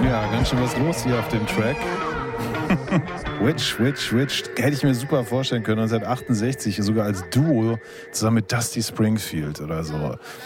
Ja, ganz schön was los hier auf dem Track. Witch. Hätte ich mir super vorstellen können, 1968, sogar als Duo zusammen mit Dusty Springfield oder so.